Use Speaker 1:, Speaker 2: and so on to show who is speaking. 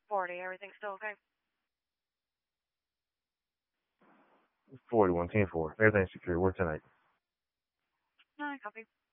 Speaker 1: 40. Everything still okay?
Speaker 2: 41, 10-4. Everything's secure. We're tonight.
Speaker 1: No, I copy.